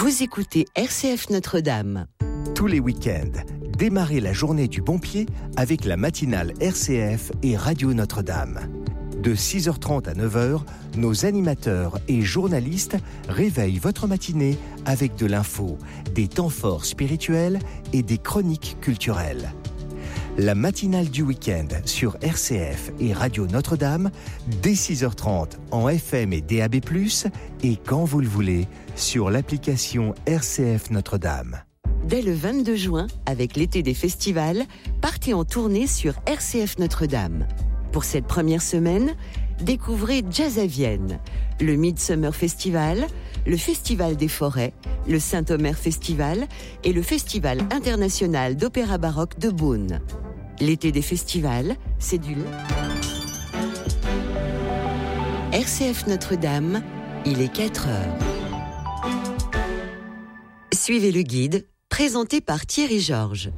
Vous écoutez RCF Notre-Dame. Tous les week-ends, démarrez la journée du bon pied avec la matinale RCF et Radio Notre-Dame. De 6h30 à 9h, nos animateurs et journalistes réveillent votre matinée avec de l'info, des temps forts spirituels et des chroniques culturelles. La matinale du week-end sur RCF et Radio Notre-Dame, dès 6h30 en FM et DAB+, et quand vous le voulez, sur l'application RCF Notre-Dame. Dès le 22 juin, avec l'été des festivals, partez en tournée sur RCF Notre-Dame. Pour cette première semaine, découvrez Jazz à Vienne, le Midsummer Festival, le Festival des Forêts, le Saint-Omer Festival et le Festival international d'opéra baroque de Beaune. L'été des festivals, c'est du... RCF Notre-Dame, il est 4h. Suivez le guide, présenté par Thierry Georges.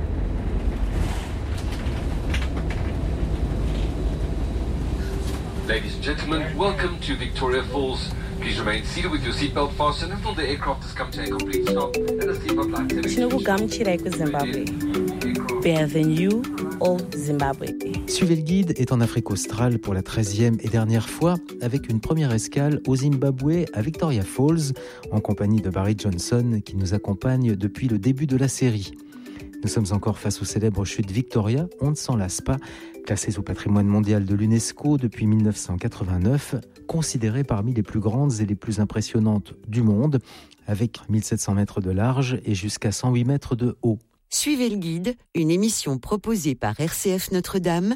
Ladies and gentlemen, welcome to Victoria Falls. Please remain seated with your seatbelt fastened until the aircraft has come to a complete stop and the seatbelt lights have been Zimbabwe. Bienvenue au Zimbabwe. Suivez le guide est en Afrique australe pour la 13e et dernière fois, avec une première escale au Zimbabwe à Victoria Falls, en compagnie de Barry Johnson qui nous accompagne depuis le début de la série. Nous sommes encore face aux célèbres chutes Victoria, on ne s'en lasse pas, classées au patrimoine mondial de l'UNESCO depuis 1989, considérées parmi les plus grandes et les plus impressionnantes du monde, avec 1700 mètres de large et jusqu'à 108 mètres de haut. Suivez le guide, une émission proposée par RCF Notre-Dame,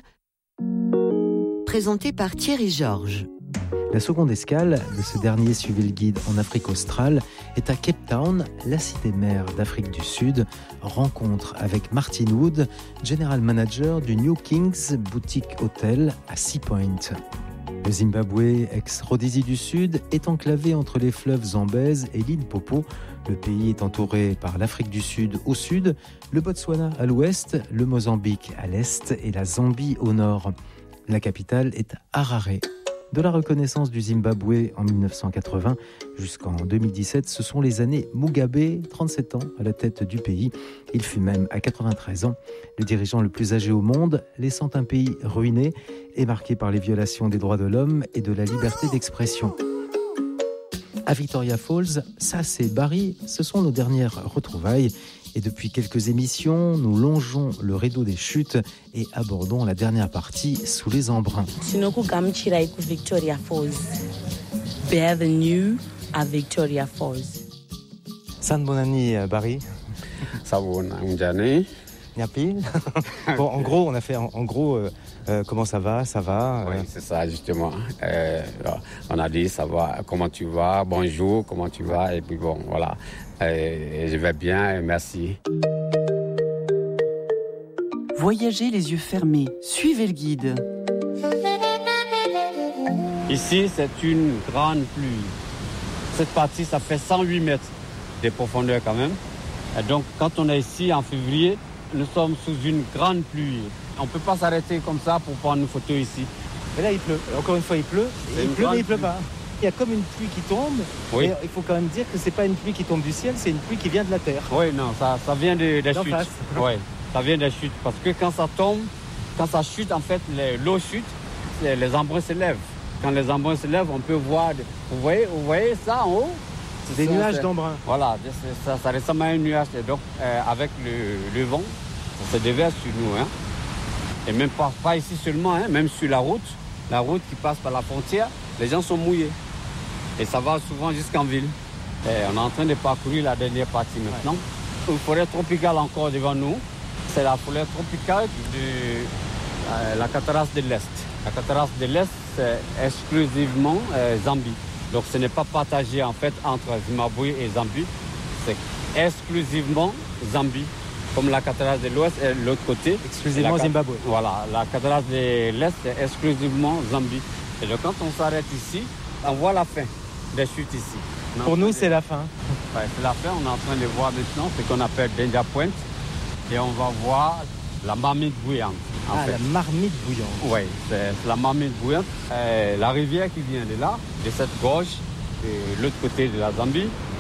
présentée par Thierry Georges. La seconde escale de ce dernier Suivez le guide en Afrique australe est à Cape Town, la cité-mère d'Afrique du Sud. Rencontre avec Martin Wood, General Manager du New Kings Boutique Hotel à Sea Point. Le Zimbabwe, ex-Rhodésie du Sud, est enclavé entre les fleuves Zambèze et Limpopo. Le pays est entouré par l'Afrique du Sud au sud, le Botswana à l'ouest, le Mozambique à l'est et la Zambie au nord. La capitale est Harare. De la reconnaissance du Zimbabwe en 1980 jusqu'en 2017, ce sont les années Mugabe, 37 ans, à la tête du pays. Il fut même à 93 ans le dirigeant le plus âgé au monde, laissant un pays ruiné et marqué par les violations des droits de l'homme et de la liberté d'expression. À Victoria Falls, ça c'est Barry, ce sont nos dernières retrouvailles. Et depuis quelques émissions, nous longeons le rideau des chutes et abordons la dernière partie sous les embruns. Victoria Falls. Bienvenue à Victoria Falls. Sanbonani Barry. Sabonani. Nyapi. Bon, en gros, on a fait comment ça va, ça va. Oui, c'est ça justement. On a dit ça va, comment tu vas, bonjour, comment tu vas, et puis bon, voilà. Je vais bien, merci. Voyagez les yeux fermés, suivez le guide. Ici, c'est une grande pluie. Cette partie, ça fait 108 mètres de profondeur quand même. Et donc, quand on est ici en février, nous sommes sous une grande pluie. On ne peut pas s'arrêter comme ça pour prendre une photo ici. Et là, il pleut. Encore une fois, il pleut. Il pleut, mais il ne pleut pas. Il y a comme une pluie qui tombe. Oui. Mais il faut quand même dire que ce n'est pas une pluie qui tombe du ciel, c'est une pluie qui vient de la terre. Oui, non, ça vient des chutes. Oui, ça vient des chutes. Parce que quand ça tombe, quand ça chute, en fait, l'eau chute, les embruns se lèvent. Quand les embruns se lèvent, on peut voir... Vous voyez ça en haut? C'est des nuages d'embruns. Voilà, ça ressemble à un nuage. Et donc, avec le vent, ça se déverse sur nous. Hein. Et même pas ici seulement, hein, même sur la route qui passe par la frontière, les gens sont mouillés. Et ça va souvent jusqu'en ville. Et on est en train de parcourir la dernière partie maintenant. Une forêt tropicale encore devant nous. C'est la forêt tropicale de la cataracte de l'Est. La cataracte de l'Est, c'est exclusivement Zambie. Donc ce n'est pas partagé en fait entre Zimbabwe et Zambie. C'est exclusivement Zambie. Comme la cataracte de l'Ouest est de l'autre côté. Exclusivement Zimbabwe. Voilà, la cataracte de l'Est est exclusivement Zambie. Et donc quand on s'arrête ici, on voit la fin des chutes ici. Pour nous, c'est la fin. Ouais, c'est la fin. On est en train de voir maintenant ce qu'on appelle Danger Point. Et on va voir la marmite bouillante. La marmite bouillante. Oui, c'est la marmite bouillante. La rivière qui vient de là, de cette gorge, de l'autre côté de la Zambie,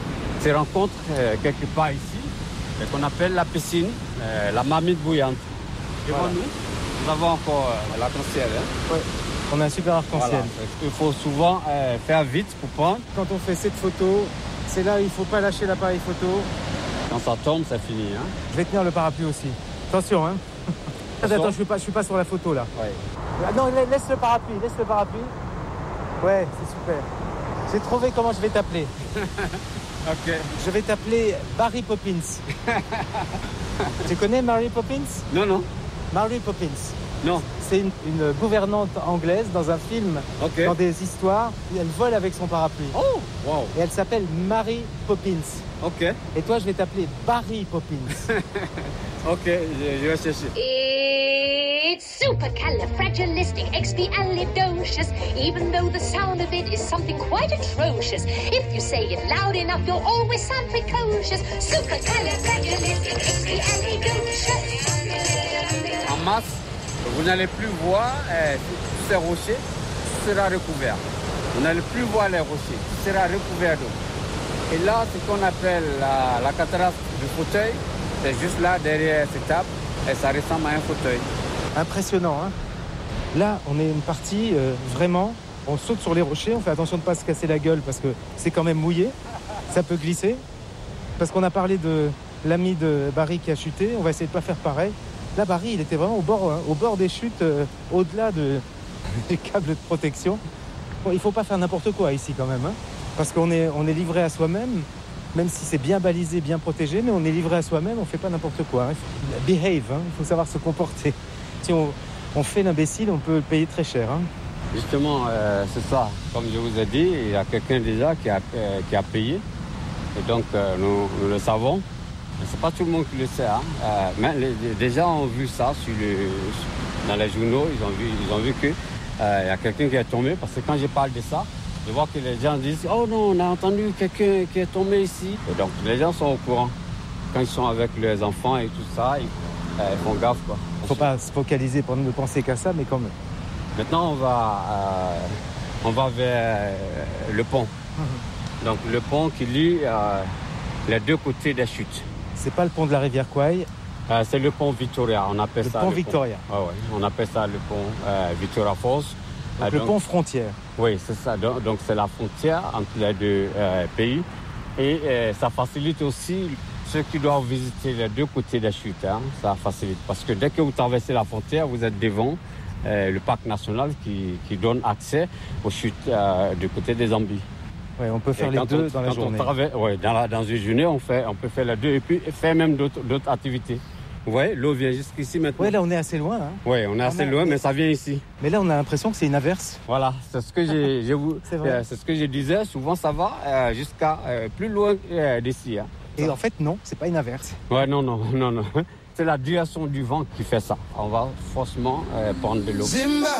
se rencontrent quelque part ici, qu'on appelle la piscine, la marmite bouillante. Devant nous avons encore l'arc-en-ciel. Ouais. On a un super arc-en-ciel. Voilà. Il faut souvent faire vite pour prendre. Quand on fait cette photo, c'est là où il ne faut pas lâcher l'appareil photo. Quand ça tombe, c'est fini. Hein. Je vais tenir le parapluie aussi. Attention, hein. Attends, je suis pas sur la photo là. Ouais. Ah, non, laisse le parapluie. Ouais, c'est super. J'ai trouvé comment je vais t'appeler. Ok. Je vais t'appeler Barry Poppins. Tu connais Mary Poppins? Non. Mary Poppins. Non. C'est une gouvernante anglaise dans un film, dans des histoires. Elle vole avec son parapluie. Oh, wow. Et elle s'appelle Mary Poppins. Ok. Et toi, je vais t'appeler Barry Poppins. Ok, je vais chercher. It's supercalifragilisticexpialidocious, even though the sound of it is something quite atrocious. If you say it loud enough, you'll always sound precocious. Supercalifragilisticexpialidocious. En masse, vous n'allez plus voir tous ces rochers, tout sera recouvert. Vous n'allez plus voir les rochers, tout sera recouvert d'eau. Et là, ce qu'on appelle la cataracte du fauteuil, c'est juste là, derrière cette table, et ça ressemble à un fauteuil. Impressionnant, hein. Là, on est une partie, vraiment, on saute sur les rochers, on fait attention de ne pas se casser la gueule parce que c'est quand même mouillé, ça peut glisser. Parce qu'on a parlé de l'ami de Barry qui a chuté, on va essayer de ne pas faire pareil. Là, Barry, il était vraiment au bord des chutes, au-delà des câbles de protection. Bon, il ne faut pas faire n'importe quoi ici quand même, hein, parce qu'on est livré à soi-même, même si c'est bien balisé, bien protégé, mais on est livré à soi-même, on ne fait pas n'importe quoi. Hein. Behave, hein, il faut savoir se comporter. Si on fait l'imbécile, on peut le payer très cher. Hein. Justement, c'est ça. Comme je vous ai dit, il y a quelqu'un déjà qui a payé. Et donc, nous le savons. C'est pas tout le monde qui le sait. Hein. Mais des gens ont vu ça dans les journaux. Ils ont vu qu'il y a quelqu'un qui est tombé. Parce que quand je parle de ça, je vois que les gens disent « Oh non, on a entendu quelqu'un qui est tombé ici ». Et donc, les gens sont au courant. Quand ils sont avec leurs enfants et tout ça, ils font gaffe, quoi. Il ne faut pas se focaliser pour ne penser qu'à ça, mais quand même. Maintenant, on va vers le pont. Donc, le pont qui lie les deux côtés des chutes. C'est pas le pont de la rivière Kwai. C'est le pont Victoria. On appelle ça le pont Victoria. Ouais. On appelle ça le pont Victoria Falls. Donc, le pont frontière. Oui, c'est ça. Donc, c'est la frontière entre les deux pays. Et ça facilite aussi ceux qui doivent visiter les deux côtés des chutes. Hein. Ça facilite. Parce que dès que vous traversez la frontière, vous êtes devant le parc national qui donne accès aux chutes du côté des Zambies. Ouais, on peut faire les deux dans la journée. Dans une journée, on peut faire les deux et puis faire même d'autres activités. Vous voyez, l'eau vient jusqu'ici maintenant. Oui, là, on est assez loin. Hein. Oui, on est assez loin, mais ça vient ici. Mais là, on a l'impression que c'est une averse. Voilà, c'est ce que c'est ce que je disais. Souvent, ça va jusqu'à plus loin d'ici. Hein. Et en fait, non, c'est pas une averse. Ouais, non. C'est la direction du vent qui fait ça. On va forcément prendre de l'eau.